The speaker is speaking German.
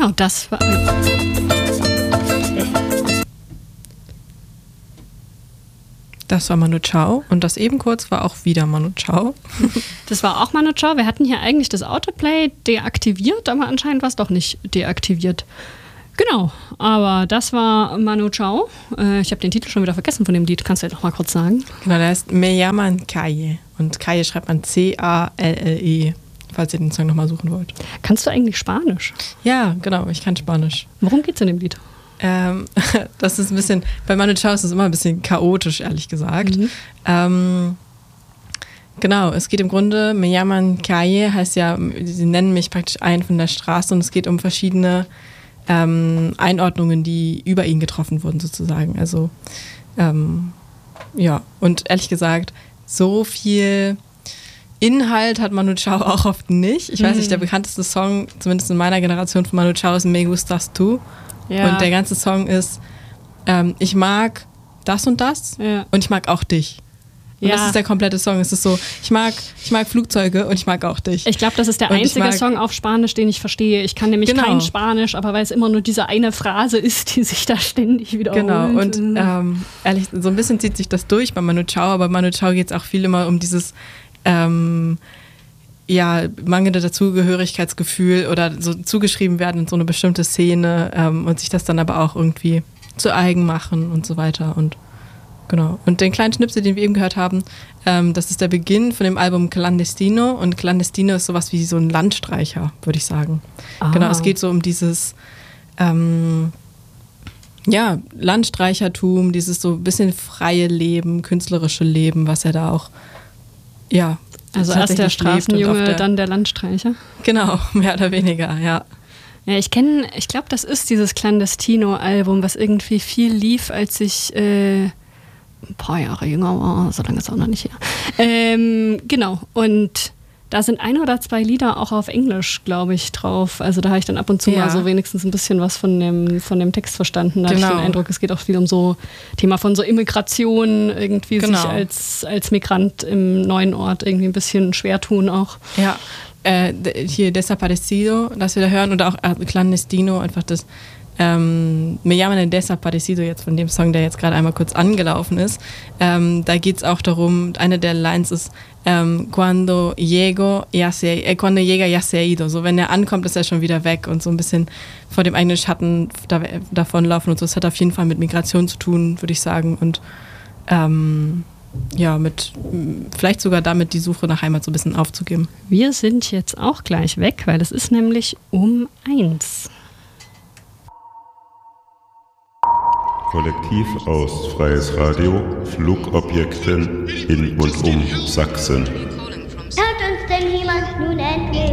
Genau, das war... Das war Manu Chao und das eben kurz war auch wieder Manu Chao. Das war auch Manu Chao. Wir hatten hier eigentlich das Autoplay deaktiviert, aber anscheinend war es doch nicht deaktiviert. Genau, aber das war Manu Chao. Ich habe den Titel schon wieder vergessen von dem Lied. Kannst du ja noch mal kurz sagen? Genau, der heißt Me llaman Calle und Calle schreibt man C-A-L-L-E, falls ihr den Song nochmal suchen wollt. Kannst du eigentlich Spanisch? Ja, genau, ich kann Spanisch. Worum geht's in dem Lied? Das ist ein bisschen, bei Manu Chao ist es immer ein bisschen chaotisch, ehrlich gesagt. Genau, es geht im Grunde, Me llaman Calle heißt ja, sie nennen mich praktisch ein von der Straße und es geht um verschiedene Einordnungen, die über ihn getroffen wurden sozusagen. Also ja, und ehrlich gesagt, so viel Inhalt hat Manu Chao auch oft nicht. Ich weiß nicht, der bekannteste Song, zumindest in meiner Generation von Manu Chao, ist Me gustas tú. Ja. Und der ganze Song ist, ich mag das und das und ich mag auch dich. Und das ist der komplette Song. Es ist so, ich mag Flugzeuge und ich mag auch dich. Ich glaube, das ist der einzige Song auf Spanisch, den ich verstehe. Ich kann nämlich kein Spanisch, aber weil es immer nur diese eine Phrase ist, die sich da ständig wiederholt. Genau, und ehrlich, so ein bisschen zieht sich das durch bei Manu Chao, aber bei Manu Chao geht es auch viel immer um dieses mangelnde Dazugehörigkeitsgefühl oder so zugeschrieben werden in so eine bestimmte Szene und sich das dann aber auch irgendwie zu eigen machen und so weiter. Und genau. Und den kleinen Schnipsel, den wir eben gehört haben, das ist der Beginn von dem Album Clandestino und Clandestino ist sowas wie so ein Landstreicher, würde ich sagen. Genau, es geht so um dieses Landstreichertum, dieses so ein bisschen freie Leben, künstlerische Leben, was er da auch also erst der Straßenjunge, dann der Landstreicher? Genau, mehr oder weniger, ja. Ja, ich glaube, das ist dieses Clandestino-Album, was irgendwie viel lief, als ich ein paar Jahre jünger war, so lange ist auch noch nicht her. Genau, und da sind 1 oder 2 Lieder auch auf Englisch, glaube ich, drauf. Also da habe ich dann ab und zu mal so wenigstens ein bisschen was von dem Text verstanden. Da habe ich den Eindruck, es geht auch viel um so Thema von so Immigration, irgendwie sich als Migrant im neuen Ort irgendwie ein bisschen schwer tun auch. Ja, hier Desaparecido, das wir da hören, oder auch Clandestino, einfach das Me llaman Desaparecido jetzt von dem Song, der jetzt gerade einmal kurz angelaufen ist. Da geht es auch darum, eine der Lines ist cuando llega ya se ha ido. So, wenn er ankommt, ist er schon wieder weg und so ein bisschen vor dem eigenen Schatten davonlaufen und so. Das hat auf jeden Fall mit Migration zu tun, würde ich sagen. Und mit vielleicht sogar damit die Suche nach Heimat so ein bisschen aufzugeben. Wir sind jetzt auch gleich weg, weil es ist nämlich um 1. Kollektiv aus Freies Radio, Flugobjekten in und um Sachsen. Hört uns denn jemand nun endlich?